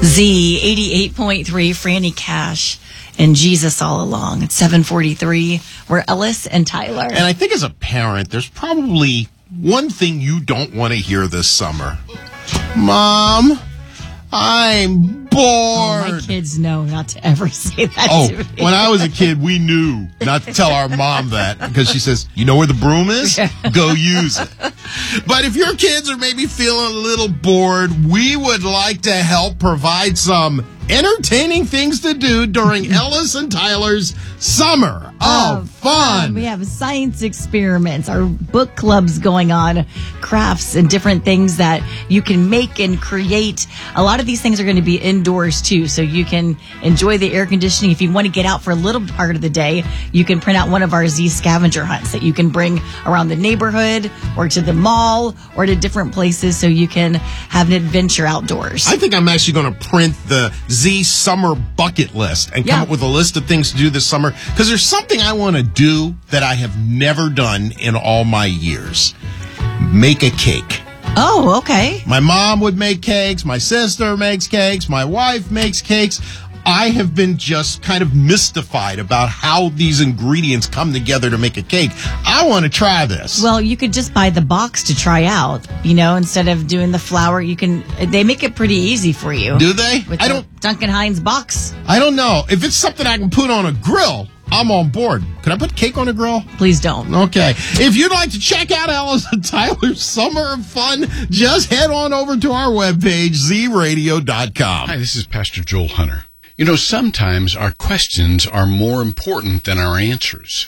Z 88.3, Franny Cash and Jesus All Along. It's 7:43. We're Ellis and Tyler. And I think as a parent, there's probably one thing you don't want to hear this summer. Mom, I'm bored. Oh, my kids know not to ever say that to me. When I was a kid, we knew not to tell our mom that because she says, you know where the broom is? Go use it. But if your kids are maybe feeling a little bored, we would like to help provide some entertaining things to do during Ellis and Tyler's Summer of Fun. We have science experiments, our book clubs going on, crafts and different things that you can make and create. A lot of these things are going to be indoors too, so you can enjoy the air conditioning. If you want to get out for a little part of the day, you can print out one of our Z scavenger hunts that you can bring around the neighborhood or to the mall or to different places so you can have an adventure outdoors. I think I'm actually going to print the Z Summer Bucket List and come up with a list of things to do this summer because there's something I want to do that I have never done in all my years. Make a cake. Oh, okay. My mom would make cakes. My sister makes cakes. My wife makes cakes. I have been just kind of mystified about how these ingredients come together to make a cake. I want to try this. Well, you could just buy the box to try out, instead of doing the flour. They make it pretty easy for you. Do they? With the Duncan Hines box. I don't know. If it's something I can put on a grill, I'm on board. Can I put cake on a grill? Please don't. Okay. If you'd like to check out Ellis and Tyler's Summer of Fun, just head on over to our webpage, zradio.com. Hi, this is Pastor Joel Hunter. Sometimes our questions are more important than our answers.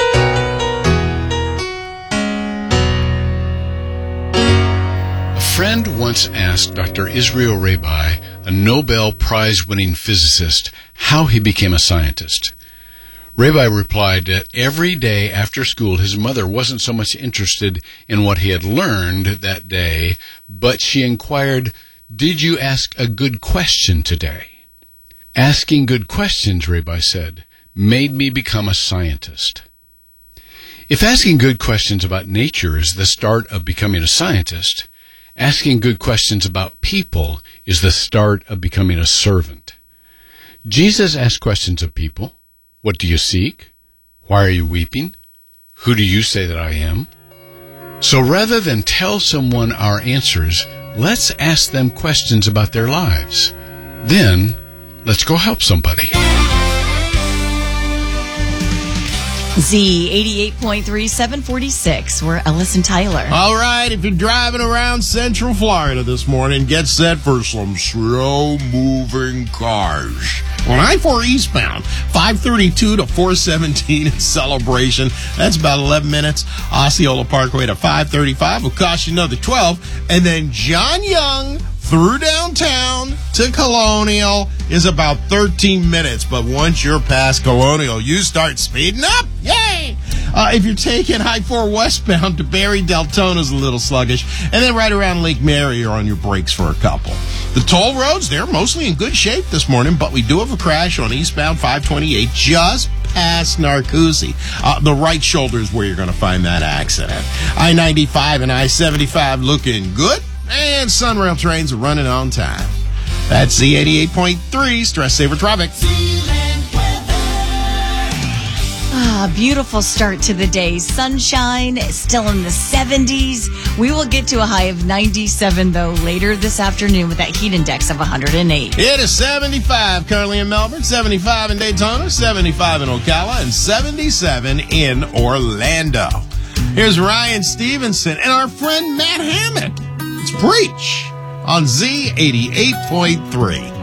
A friend once asked Dr. Israel Rabbi, a Nobel Prize-winning physicist, how he became a scientist. Rabbi replied that every day after school, his mother wasn't so much interested in what he had learned that day, but she inquired, "Did you ask a good question today?" Asking good questions, Rabbi said, made me become a scientist. If asking good questions about nature is the start of becoming a scientist, asking good questions about people is the start of becoming a servant. Jesus asked questions of people. What do you seek? Why are you weeping? Who do you say that I am? So rather than tell someone our answers, let's ask them questions about their lives. Then, let's go help somebody. Z 88.3, 746. We're Ellis and Tyler. All right, if you're driving around Central Florida this morning, get set for some slow-moving cars. On I-4 eastbound, 532 to 417 in Celebration. That's about 11 minutes. Osceola Parkway to 535 will cost you another 12. And then John Young through downtown to Colonial is about 13 minutes. But once you're past Colonial, you start speeding up. Yay! If you're taking I-4 westbound to Barry, Deltona's a little sluggish. And then right around Lake Mary, you're on your brakes for a couple. The toll roads, they're mostly in good shape this morning, but we do have a crash on eastbound 528 just past Narcoossee. The right shoulder is where you're going to find that accident. I-95 and I-75 looking good. And Sunrail trains are running on time. That's Z88.3, Stress Saver Traffic. Beautiful start to the day. Sunshine, still in the 70s. We will get to a high of 97, though, later this afternoon with that heat index of 108. It is 75 currently in Melbourne, 75 in Daytona, 75 in Ocala, and 77 in Orlando. Here's Ryan Stevenson and our friend Matt Hammond. It's Preach on Z88.3.